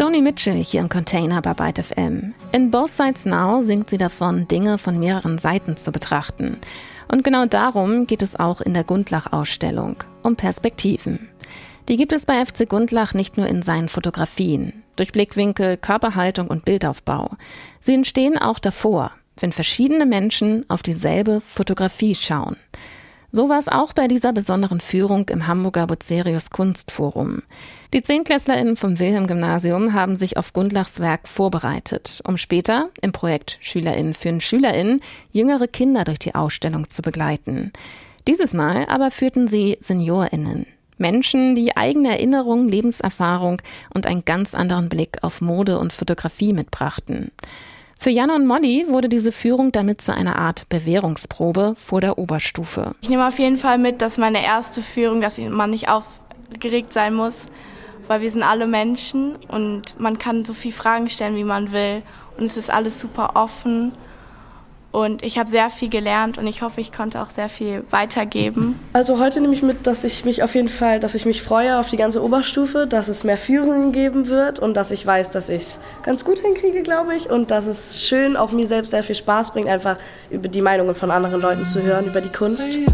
Joni Mitchell hier im Container bei Byte FM. In Both Sides Now singt sie davon, Dinge von mehreren Seiten zu betrachten. Und genau darum geht es auch in der Gundlach-Ausstellung, um Perspektiven. Die gibt es bei FC Gundlach nicht nur in seinen Fotografien, durch Blickwinkel, Körperhaltung und Bildaufbau. Sie entstehen auch davor, wenn verschiedene Menschen auf dieselbe Fotografie schauen. So war es auch bei dieser besonderen Führung im Hamburger Bucerius Kunstforum. Die ZehntklässlerInnen vom Wilhelm-Gymnasium haben sich auf Gundlachs Werk vorbereitet, um später im Projekt SchülerInnen für SchülerInnen jüngere Kinder durch die Ausstellung zu begleiten. Dieses Mal aber führten sie SeniorInnen. Menschen, die eigene Erinnerung, Lebenserfahrung und einen ganz anderen Blick auf Mode und Fotografie mitbrachten. Für Jan und Molly wurde diese Führung damit zu einer Art Bewährungsprobe vor der Oberstufe. Ich nehme auf jeden Fall mit, dass meine erste Führung, dass man nicht aufgeregt sein muss, weil wir sind alle Menschen und man kann so viele Fragen stellen, wie man will. Und es ist alles super offen. Und ich habe sehr viel gelernt und ich hoffe, ich konnte auch sehr viel weitergeben. Also heute nehme ich mit, dass ich mich freue auf die ganze Oberstufe, dass es mehr Führungen geben wird und dass ich weiß, dass ich es ganz gut hinkriege, glaube ich. Und dass es schön auch mir selbst sehr viel Spaß bringt, einfach über die Meinungen von anderen Leuten zu hören, über die Kunst.